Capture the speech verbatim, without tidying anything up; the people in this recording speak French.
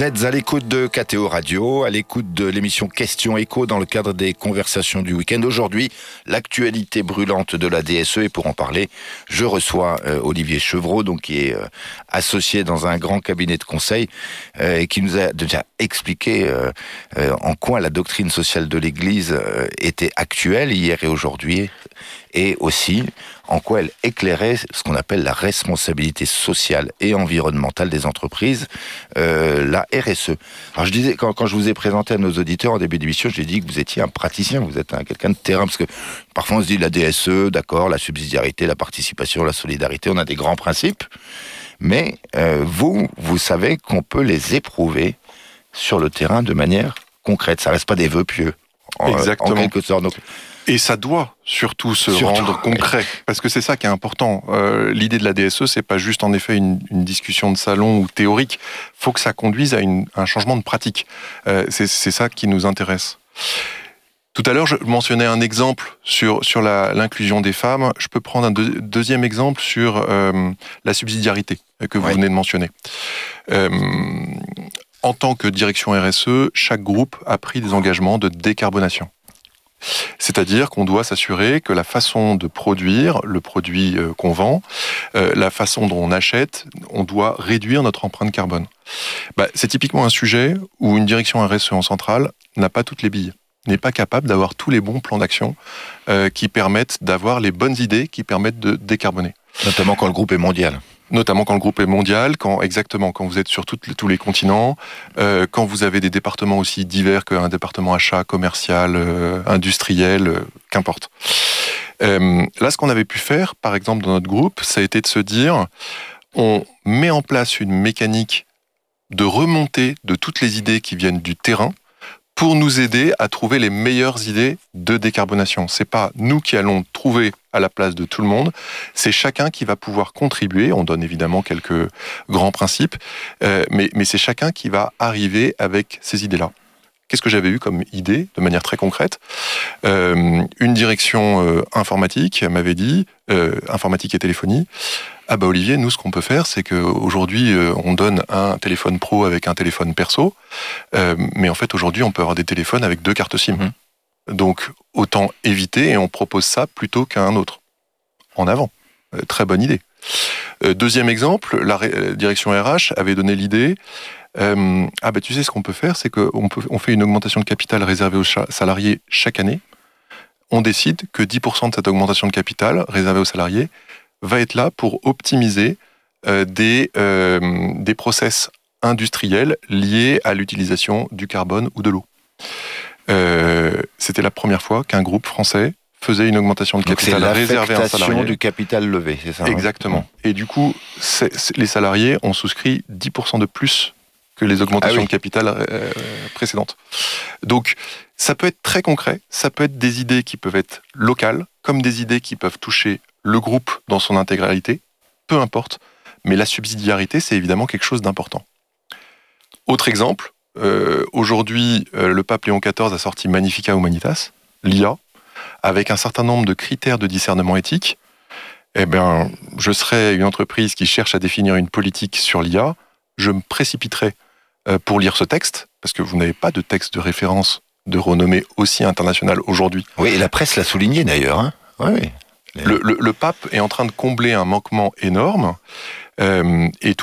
Vous êtes à l'écoute de K T O Radio, à l'écoute de l'émission Questions Écho dans le cadre des conversations du week-end. Aujourd'hui, l'actualité brûlante de la D S E, et pour en parler, je reçois euh, Olivier Chevreau, donc qui est euh, associé dans un grand cabinet de conseil euh, et qui nous a déjà expliqué euh, euh, en quoi la doctrine sociale de l'Église euh, était actuelle hier et aujourd'hui, et aussi en quoi elle éclairait ce qu'on appelle la responsabilité sociale et environnementale des entreprises, euh, la R S E. Alors je disais, quand, quand je vous ai présenté à nos auditeurs en début d'émission, j'ai dit que vous étiez un praticien, vous êtes un, quelqu'un de terrain, parce que parfois on se dit la D S E, d'accord, la subsidiarité, la participation, la solidarité, on a des grands principes, mais euh, vous, vous savez qu'on peut les éprouver sur le terrain de manière concrète, ça reste pas des vœux pieux, en, Exactement. en quelque sorte. Donc, Et ça doit surtout se Surtout, rendre concret, parce que c'est ça qui est important. Euh, l'idée de la D S E, c'est pas juste en effet une, une discussion de salon ou théorique. Faut que ça conduise à une, un changement de pratique. Euh, c'est, c'est ça qui nous intéresse. Tout à l'heure, je mentionnais un exemple sur sur la, l'inclusion des femmes. Je peux prendre un deux, deuxième exemple sur euh, la subsidiarité que vous ouais. venez de mentionner. Euh, en tant que direction R S E, chaque groupe a pris des engagements de décarbonation. C'est-à-dire qu'on doit s'assurer que la façon de produire le produit euh, qu'on vend, euh, la façon dont on achète, on doit réduire notre empreinte carbone. Bah, c'est typiquement un sujet où une direction R S E en centrale n'a pas toutes les billes, n'est pas capable d'avoir tous les bons plans d'action euh, qui permettent d'avoir les bonnes idées qui permettent de décarboner. Notamment quand le groupe est mondial. Notamment quand le groupe est mondial, quand exactement quand vous êtes sur toutes, tous les continents, euh, quand vous avez des départements aussi divers qu'un département achat, commercial, euh, industriel, euh, qu'importe. Euh, là, ce qu'on avait pu faire, par exemple dans notre groupe, ça a été de se dire, on met en place une mécanique de remontée de toutes les idées qui viennent du terrain pour nous aider à trouver les meilleures idées de décarbonation. C'est pas nous qui allons trouver à la place de tout le monde, c'est chacun qui va pouvoir contribuer. On donne évidemment quelques grands principes, euh, mais, mais c'est chacun qui va arriver avec ces idées-là. Qu'est-ce que j'avais eu comme idée, de manière très concrète ? euh, Une direction euh, informatique m'avait dit, euh, informatique et téléphonie, ah bah Olivier, nous ce qu'on peut faire, c'est qu'aujourd'hui euh, on donne un téléphone pro avec un téléphone perso, euh, mais en fait aujourd'hui on peut avoir des téléphones avec deux cartes SIM. Mmh. Donc autant éviter et on propose ça plutôt qu'un autre. En avant, euh, très bonne idée. Euh, deuxième exemple, la ré- direction R H avait donné l'idée. Euh, ah bah tu sais ce qu'on peut faire, c'est qu'on peut, on fait une augmentation de capital réservée aux cha- salariés chaque année. On décide que dix pour cent de cette augmentation de capital réservée aux salariés va être là pour optimiser euh, des, euh, des process industriels liés à l'utilisation du carbone ou de l'eau. Euh, c'était la première fois qu'un groupe français faisait une augmentation de capital réservée à un salarié. Donc c'est l'affectation du capital levé, c'est ça ? Exactement. Hein. Et du coup, c'est, c'est, les salariés ont souscrit dix pour cent de plus que les augmentations ah oui. de capital euh, précédentes. Donc, ça peut être très concret, ça peut être des idées qui peuvent être locales, comme des idées qui peuvent toucher le groupe dans son intégralité, peu importe, mais la subsidiarité, c'est évidemment quelque chose d'important. Autre exemple, euh, aujourd'hui, euh, le pape Léon quatorze a sorti Magnificat Humanitas, l'I A, avec un certain nombre de critères de discernement éthique. Eh bien, je serais une entreprise qui cherche à définir une politique sur l'I A, je me précipiterais euh, pour lire ce texte, parce que vous n'avez pas de texte de référence de renommée aussi internationale aujourd'hui. Oui, et la presse l'a souligné d'ailleurs. Hein. Oui, oui. Le, le, le pape est en train de combler un manquement énorme euh, et